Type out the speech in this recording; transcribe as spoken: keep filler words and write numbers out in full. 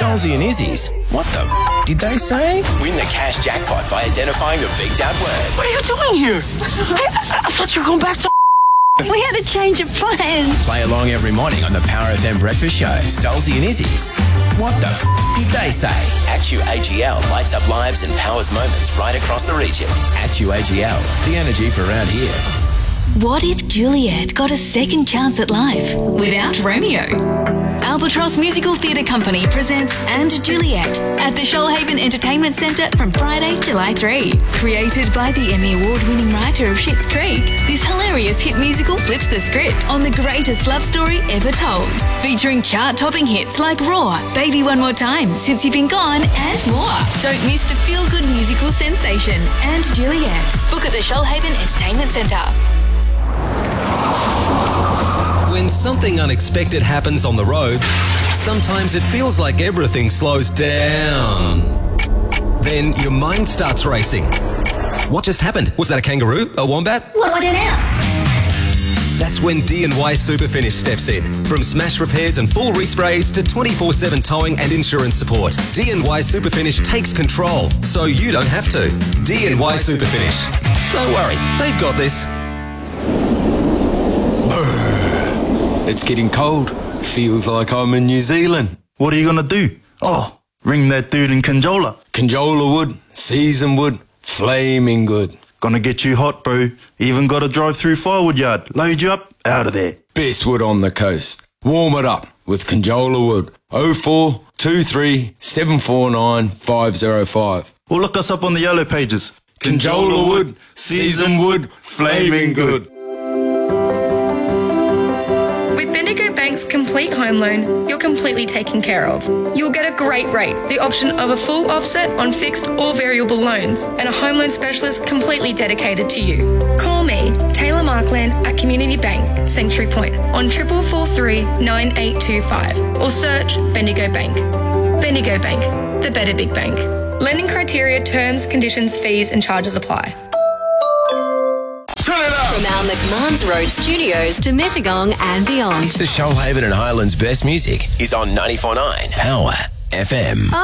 Stolzy and Izzy's What the f- did they say? Win the cash jackpot by identifying the big dad word. What are you doing here? I, I thought you were going back to... We had a change of plans. Play along every morning on the Power F M breakfast show. Stolzy and Izzy's What the f- did they say? Actu A G L lights up lives and powers moments right across the region. Actu A G L, the energy for around here. What if Juliet got a second chance at life without Romeo? Albatross Musical Theatre Company presents And Juliet at the Shoalhaven Entertainment Centre from Friday, July third. Created by the Emmy Award-winning writer of Schitt's Creek, this hilarious hit musical flips the script on the greatest love story ever told. Featuring chart-topping hits like Raw, Baby One More Time, Since You've Been Gone, and more. Don't miss the feel-good musical sensation And Juliet. Book at the Shoalhaven Entertainment Centre. When something unexpected happens on the road, sometimes it feels like everything slows down. Then your mind starts racing. What just happened? Was that a kangaroo? A wombat? What do I do now? That's when D and Y Superfinish steps in. From smash repairs and full resprays to twenty-four seven towing and insurance support, D and Y Superfinish takes control so you don't have to. D and Y Superfinish. Don't worry, they've got this. It's getting cold. Feels like I'm in New Zealand. What are you going to do? Oh, ring that dude in Conjola. Conjola wood, seasoned wood, flaming good. Gonna get you hot, bro. Even got a drive-through firewood yard. Load you up, out of there. Best wood on the coast. Warm it up with Conjola wood. oh four two three seven four nine five oh five. Or look us up on the yellow pages. Conjola wood, seasoned wood, flaming good. With Bendigo Bank's complete home loan, you're completely taken care of. You'll get a great rate, the option of a full offset on fixed or variable loans, and a home loan specialist completely dedicated to you. Call me, Taylor Markland at Community Bank, Sanctuary Point, on triple four three nine eight two five, or search Bendigo Bank. Bendigo Bank, the better big bank. Lending criteria, terms, conditions, fees, and charges apply. From our McMahon's Road studios to Mittagong and beyond. The Shoalhaven and Highlands best music is on ninety-four point nine Power F M.